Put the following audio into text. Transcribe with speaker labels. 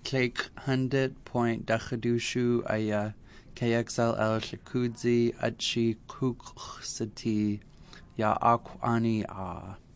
Speaker 1: 100.2 aya KXLL Shikudzi Achi Kuksati Ya Akwani A.